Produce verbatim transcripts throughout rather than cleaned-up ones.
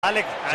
Alex, sí.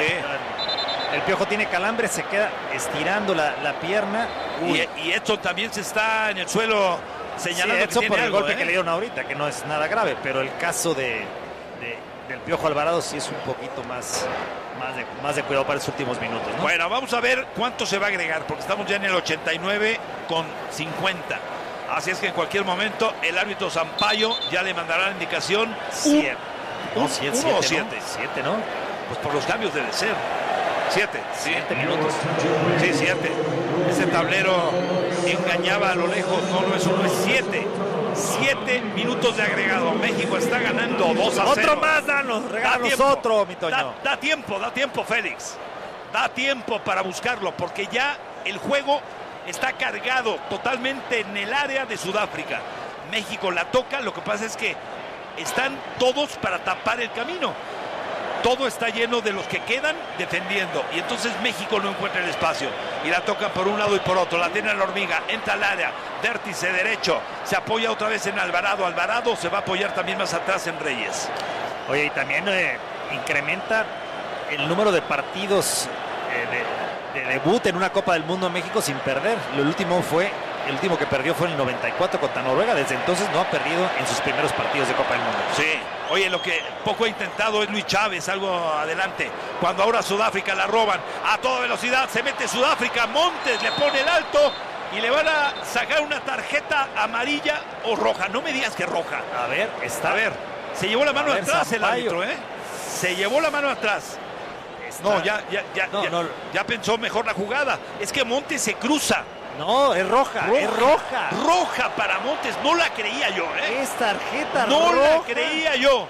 El Piojo tiene calambre, se queda estirando la, la pierna. Y, y Edson también se está en el suelo señalando sí, Edson que tiene por el algo, golpe ¿eh? que le dieron ahorita, que no es nada grave, pero el caso de, de del Piojo Alvarado sí es un poquito más, más, de, más de cuidado para los últimos minutos, ¿no? Bueno, vamos a ver cuánto se va a agregar, porque estamos ya en el ochenta y nueve con cincuenta. Así es que en cualquier momento el árbitro Sampaio ya le mandará la indicación. Siete. Un, No, siete, uno siete, o ¿no? siete. Siete, ¿no? Pues por los cambios debe ser. Siete. Sí. Siete minutos. Sí, siete. Ese tablero engañaba a lo lejos. No, no es uno, es siete. Siete minutos de agregado. México está ganando dos a cero. Otro más, danos, regálanos tiempo. otro, mi Toño. Da, da tiempo, da tiempo, Félix. Da tiempo para buscarlo, porque ya el juego está cargado totalmente en el área de Sudáfrica. México la toca, lo que pasa es que están todos para tapar el camino. Todo está lleno de los que quedan defendiendo. Y entonces México no encuentra el espacio. Y la tocan por un lado y por otro. La tiene la hormiga, entra al área, vértice derecho. Se apoya otra vez en Alvarado. Alvarado se va a apoyar también más atrás en Reyes. Oye, y también eh, incrementa el número de partidos eh, de, de debut en una Copa del Mundo en México sin perder. El último fue, el último que perdió fue en el noventa y cuatro contra Noruega. Desde entonces no ha perdido en sus primeros partidos de Copa del Mundo. Sí. Oye, lo que poco ha intentado es Luis Chávez, algo adelante. Cuando ahora Sudáfrica la roban a toda velocidad, se mete Sudáfrica, Montes le pone el alto y le van a sacar una tarjeta amarilla o roja. No me digas que roja. A ver, está. A ver, se llevó la mano ver, atrás el Sampaio. árbitro, ¿eh? Se llevó la mano atrás. Está. No, ya, ya, ya, No, ya, no. ya pensó mejor la jugada. Es que Montes se cruza. No, es roja, Roja, es roja. Roja para Montes. No la creía yo, ¿eh? Es tarjeta No roja. la creía yo.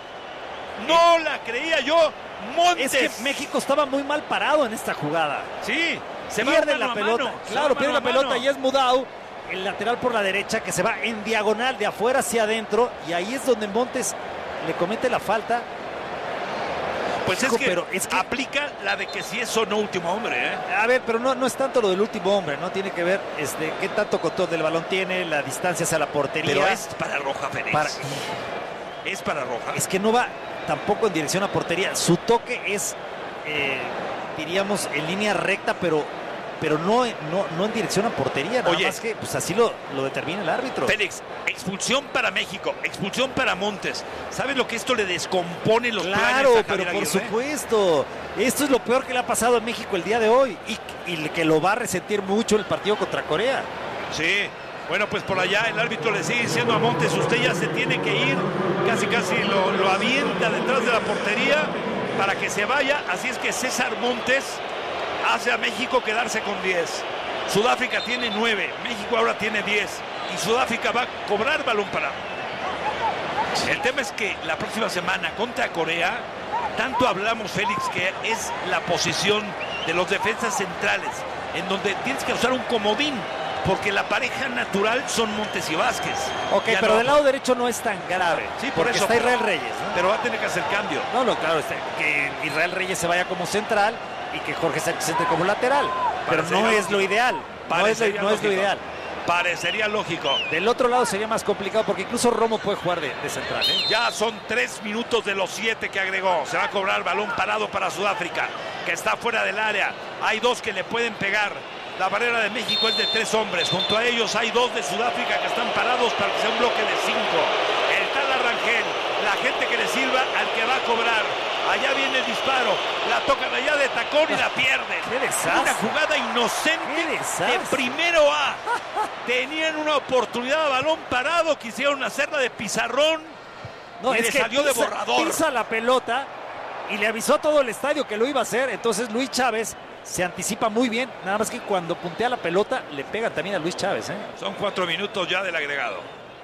No la creía yo. Montes. Es que México estaba muy mal parado en esta jugada. Sí, se pierde va la mano a pelota. mano, se Claro, va pierde la mano a pelota mano. y es Mudau, el lateral por la derecha, que se va en diagonal de afuera hacia adentro. Y ahí es donde Montes le comete la falta. Pues Hijo, es, que pero es que- aplica la de que si es o no último hombre, ¿eh? A ver, pero no, no es tanto lo del último hombre, ¿no? Tiene que ver este, qué tanto control del balón tiene, la distancia hacia la portería. Pero es para roja, Félix. Para- Es para roja. Es que no va tampoco en dirección a portería. Su toque es, eh, diríamos, en línea recta, pero, pero no, no, no en dirección a portería. Nada Oye. más que pues así lo, lo determina el árbitro. Félix, expulsión para México, expulsión para Montes. ¿Sabes lo que esto le descompone los planes Claro, a pero Javier por Aguirre? supuesto. Esto es lo peor que le ha pasado a México el día de hoy y, y que lo va a resentir mucho el partido contra Corea. Sí. Bueno, pues por allá el árbitro le sigue diciendo a Montes, usted ya se tiene que ir, casi casi lo, lo avienta detrás de la portería para que se vaya, así es que César Montes hace a México quedarse con diez. Sudáfrica tiene nueve, México ahora tiene diez y Sudáfrica va a cobrar balón parado. El tema es que la próxima semana contra Corea, tanto hablamos, Félix, que es la posición de los defensas centrales, en donde tienes que usar un comodín, porque la pareja natural son Montes y Vázquez. Ok, Ya pero no- del lado derecho no es tan grave. Sí, por porque eso. está Israel Reyes, ¿no? Pero va a tener que hacer cambio. No, no, claro, está- que Israel Reyes se vaya como central y que Jorge Sánchez entre como lateral. Pero Parecería no es lógico. lo ideal. No es, Parecería lo, no es lo lógico. ideal. Parecería lógico. Del otro lado sería más complicado porque incluso Romo puede jugar de, de central, ¿eh? Ya son tres minutos de los siete que agregó. Se va a cobrar balón parado para Sudáfrica, que está fuera del área. Hay dos que le pueden pegar. La barrera de México es de tres hombres. Junto a ellos hay dos de Sudáfrica que están parados para que sea un bloque de cinco. El tal Arrangel, la gente que le sirva al que va a cobrar. Allá viene el disparo. La tocan allá de tacón y la pierden. ¡Qué desastre! Una jugada inocente ¡Qué desastre! de primero A. Tenían una oportunidad a balón parado. Quisieron hacerla de pizarrón. No, y es le que salió de pisa- borrador. pisa la pelota y le avisó a todo el estadio que lo iba a hacer. Entonces Luis Chávez se anticipa muy bien. Nada más que cuando puntea la pelota le pegan también a Luis Chávez, ¿eh? Son cuatro minutos ya del agregado.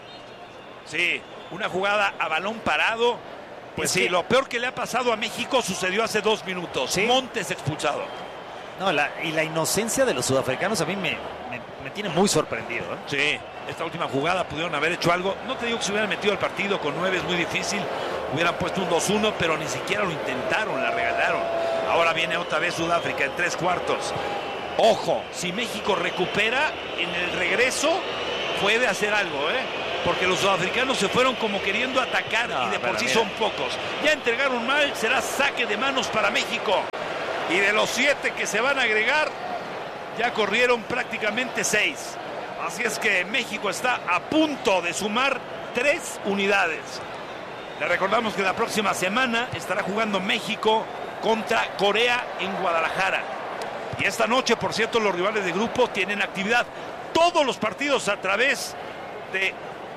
Sí, una jugada a balón parado. Pues Es sí, que- lo peor que le ha pasado a México sucedió hace dos minutos. Sí. Montes expulsado. No, la, y la inocencia de los sudafricanos a mí me, me, me tiene muy sorprendido, ¿eh? Sí, esta última jugada pudieron haber hecho algo. No te digo que se hubieran metido al partido con nueve, es muy difícil. Hubieran puesto un dos uno, pero ni siquiera lo intentaron, la regalaron. Ahora viene otra vez Sudáfrica en tres cuartos. Ojo, si México recupera en el regreso, puede hacer algo, ¿eh? porque los sudafricanos se fueron como queriendo atacar no, y de por sí mira. son pocos. Ya entregaron mal, será saque de manos para México. Y de los siete que se van a agregar, ya corrieron prácticamente seis. Así es que México está a punto de sumar tres unidades. Le recordamos que la próxima semana estará jugando México contra Corea en Guadalajara. Y esta noche, por cierto, los rivales de grupo tienen actividad. Todos los partidos a través de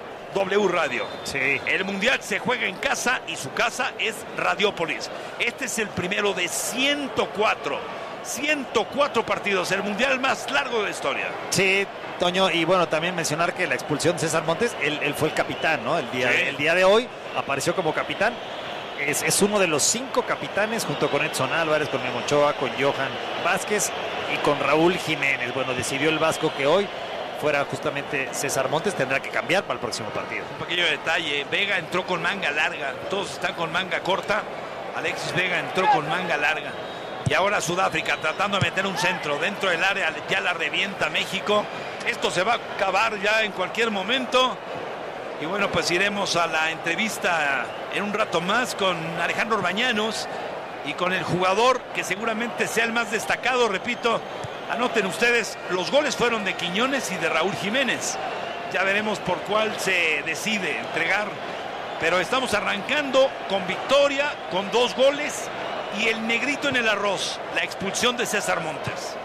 W Radio. Sí. El Mundial se juega en casa y su casa es Radiópolis. Este es el primero de ciento cuatro. ciento cuatro partidos, el Mundial más largo de la historia. Sí, Toño, y bueno, también mencionar que la expulsión de César Montes, él, él fue el capitán, ¿no? El día, sí. el día de hoy apareció como capitán. Es, es uno de los cinco capitanes, junto con Edson Álvarez, con Memo Ochoa, con Johan Vázquez y con Raúl Jiménez. Bueno, decidió el Vasco que hoy fuera justamente César Montes, tendrá que cambiar para el próximo partido. Un pequeño detalle, Vega entró con manga larga, todos están con manga corta, Alexis Vega entró con manga larga. Y ahora Sudáfrica tratando de meter un centro dentro del área, ya la revienta México. Esto se va a acabar ya en cualquier momento. Y bueno, pues iremos a la entrevista en un rato más con Alejandro Orbañanos y con el jugador que seguramente sea el más destacado. Repito, anoten ustedes, los goles fueron de Quiñones y de Raúl Jiménez. Ya veremos por cuál se decide entregar. Pero estamos arrancando con victoria, con dos goles y el negrito en el arroz, la expulsión de César Montes.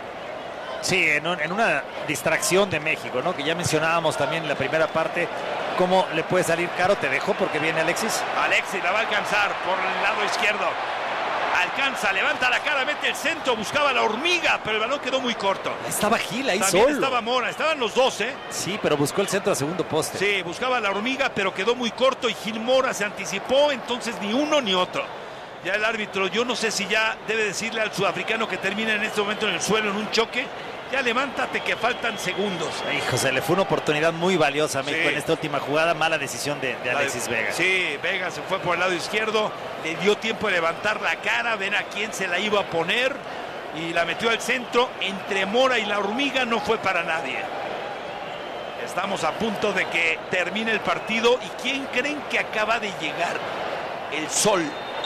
Sí, en, un, en una distracción de México, ¿no? Que ya mencionábamos también en la primera parte cómo le puede salir caro. Te dejo porque viene Alexis. Alexis la va a alcanzar por el lado izquierdo. Alcanza, levanta la cara, mete el centro, buscaba la hormiga, pero el balón quedó muy corto. Estaba Gil ahí También solo. Estaba Mora, estaban los dos, ¿eh? Sí, pero buscó el centro a segundo poste. Sí, buscaba la hormiga, pero quedó muy corto y Gil Mora se anticipó, entonces ni uno ni otro. Ya el árbitro, yo no sé si ya debe decirle al sudafricano que termina en este momento en el suelo en un choque. Ya levántate que faltan segundos. Ay, José, le fue una oportunidad muy valiosa a México sí. en esta última jugada. Mala decisión de, de Alexis Vega. Sí, Vega se fue por el lado izquierdo. Le dio tiempo de levantar la cara, ver a quién se la iba a poner. Y la metió al centro. Entre Mora y la hormiga no fue para nadie. Estamos a punto de que termine el partido. ¿Y quién creen que acaba de llegar? El sol.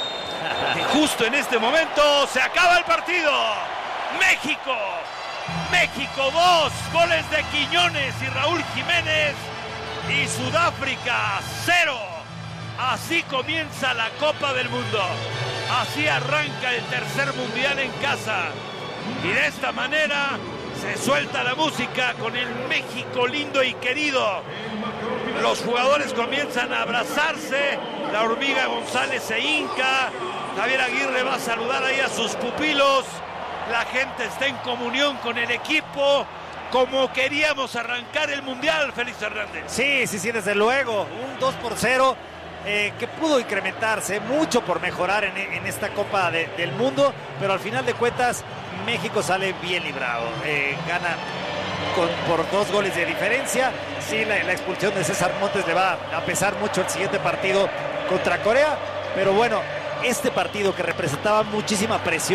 Que justo en este momento se acaba el partido. México. México dos, goles de Quiñones y Raúl Jiménez, y Sudáfrica cero. Así comienza la Copa del Mundo. Así arranca el tercer mundial en casa. Y de esta manera se suelta la música con el México lindo y querido. Los jugadores comienzan a abrazarse. La hormiga González se hinca. Javier Aguirre va a saludar ahí a sus pupilos. La gente está en comunión con el equipo, como queríamos arrancar el Mundial, Félix Hernández. Sí, sí, sí, desde luego. Un dos por cero eh, que pudo incrementarse, mucho por mejorar en, en esta Copa de, del Mundo, pero al final de cuentas México sale bien librado. Eh, gana con, por dos goles de diferencia. Sí, la, la expulsión de César Montes le va a pesar mucho el siguiente partido contra Corea, pero bueno, este partido que representaba muchísima presión